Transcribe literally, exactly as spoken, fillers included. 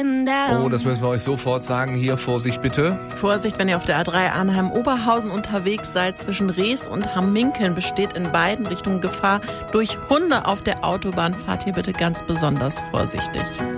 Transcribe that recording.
sliding down. Oh, das müssen wir euch sofort sagen. Hier, Vorsicht bitte. Vorsicht, wenn ihr auf der A drei Arnheim-Oberhausen unterwegs seid. Zwischen Rees und Hamminkeln besteht in beiden Richtungen Gefahr. Durch Hunde auf der Autobahn fahrt ihr bitte ganz besonders vorsichtig.